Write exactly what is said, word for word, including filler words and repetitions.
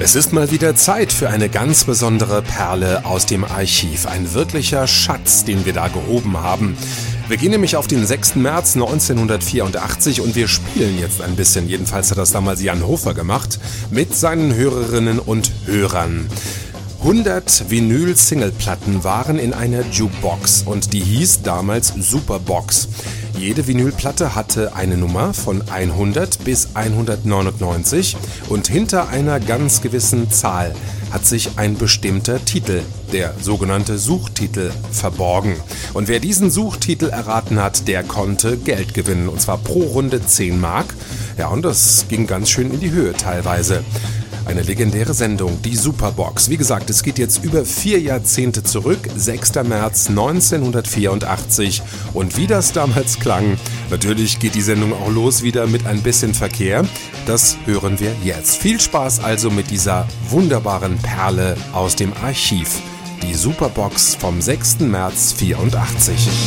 Es ist mal wieder Zeit für eine ganz besondere Perle aus dem Archiv. Ein wirklicher Schatz, den wir da gehoben haben. Wir gehen nämlich auf den sechsten März neunzehnhundertvierundachtzig und wir spielen jetzt ein bisschen, jedenfalls hat das damals Jan Hofer gemacht, mit seinen Hörerinnen und Hörern. hundert Vinyl-Singleplatten waren in einer Jukebox und die hieß damals Superbox. Jede Vinylplatte hatte eine Nummer von hundert bis hundertneunundneunzig und hinter einer ganz gewissen Zahl hat sich ein bestimmter Titel, der sogenannte Suchtitel, verborgen. Und wer diesen Suchtitel erraten hat, der konnte Geld gewinnen, und zwar pro Runde zehn Mark. Ja, und das ging ganz schön in die Höhe teilweise. Eine legendäre Sendung, die Superbox. Wie gesagt, es geht jetzt über vier Jahrzehnte zurück, sechster März neunzehnhundertvierundachtzig. Und wie das damals klang, natürlich geht die Sendung auch los wieder mit ein bisschen Verkehr. Das hören wir jetzt. Viel Spaß also mit dieser wunderbaren Perle aus dem Archiv. Die Superbox vom sechsten März vierundachtzig.